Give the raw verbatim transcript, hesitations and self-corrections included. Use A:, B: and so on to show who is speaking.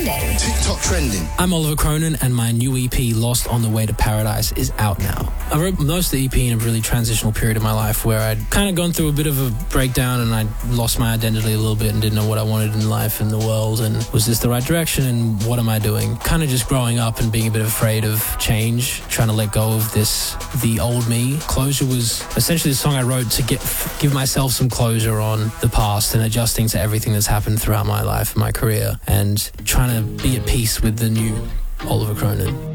A: trending.
B: TikTok trending.
C: I'm Oliver Cronin, and my new E P, Lost on the Way to Paradise, is out now. I wrote most of the E P in a really transitional period of my life where I'd kind of gone through a bit of a breakdown and I'd lost my identity a little bit and didn't know what I wanted in life and the world, and was this the right direction and what am I doing? Kind of just growing up and being a bit afraid of change, trying to let go of this, the old me. Closure was essentially the song I wrote to get give myself some closure on the past and adjusting to everything that's happened throughout my life and my career, and trying to be at peace with the new Oliver Cronin.